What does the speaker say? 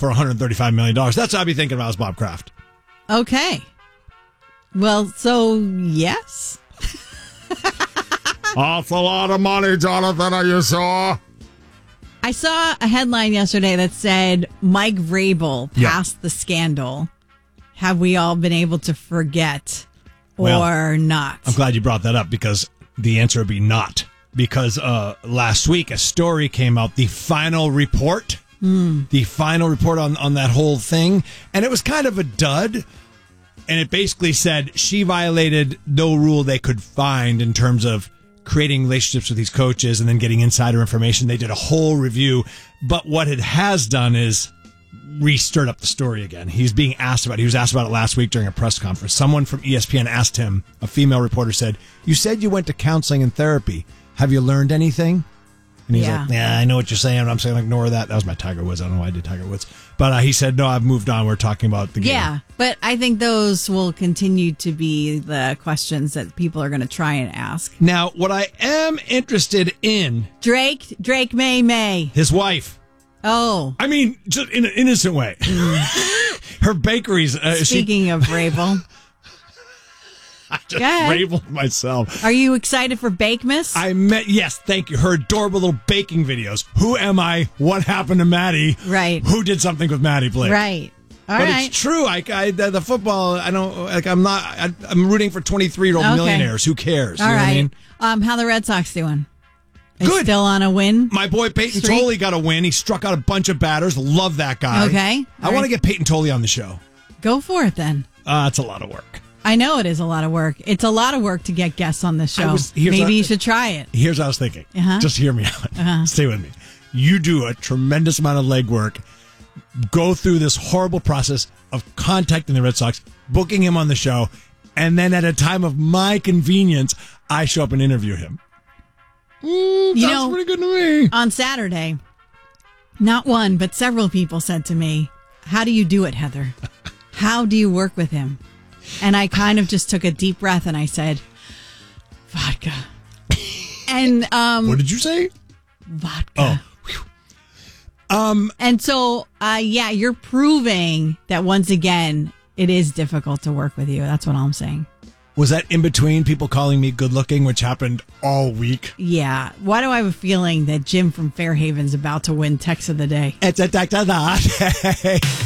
for $135 million. That's what I'd be thinking about as Bob Kraft. Okay. Well, so yes. That's a lot of money, Jonathan, are you sure? I saw a headline yesterday that said Mike Vrabel passed the scandal. Have we all been able to forget or not? I'm glad you brought that up because the answer would be not. Because last week a story came out, the final report on that whole thing. And it was kind of a dud. And it basically said she violated no rule they could find in terms of creating relationships with these coaches and then getting insider information. They did a whole review. But what it has done is re-stirred up the story again. He was asked about it last week during a press conference. Someone from ESPN asked him, a female reporter said, "You said you went to counseling and therapy. Have you learned anything?" And he's like, "Yeah, I know what you're saying. I'm saying ignore that." That was my Tiger Woods. I don't know why I did Tiger Woods. But he said, "No, I've moved on. We're talking about the game." Yeah, but I think those will continue to be the questions that people are going to try and ask. Now, what I am interested in... Drake May. His wife. Oh. I mean, just in an innocent way. Her bakeries... Speaking of Vrabel... I just rabeled myself. Are you excited for Bakemas? Yes, thank you. Her adorable little baking videos. Who am I? What happened to Maddie? Right. Who did something with Maddie Blake? Right. All but right. It's true. The football, I don't, like, I'm rooting for 23-year-old millionaires. Who cares? All you know right. what I mean? How the Red Sox doing? Good. Still on a win? My boy Peyton Tolley got a win. He struck out a bunch of batters. Love that guy. Okay. I want to get Peyton Tolley on the show. Go for it then. It's a lot of work. I know it is a lot of work. It's a lot of work to get guests on the show. Maybe you should try it. Here's what I was thinking. Just hear me out. Stay with me. You do a tremendous amount of legwork. Go through this horrible process of contacting the Red Sox, booking him on the show, and then at a time of my convenience, I show up and interview him. Sounds pretty good to me. On Saturday, not one, but several people said to me, "How do you do it, Heather? How do you work with him?" And I kind of just took a deep breath and I said, "Vodka." And what did you say? Vodka. And so, you're proving that once again, it is difficult to work with you. That's what I'm saying. Was that in between people calling me good looking, which happened all week? Yeah. Why do I have a feeling that Jim from Fairhaven's about to win Text of the Day? It's a Text of the Day.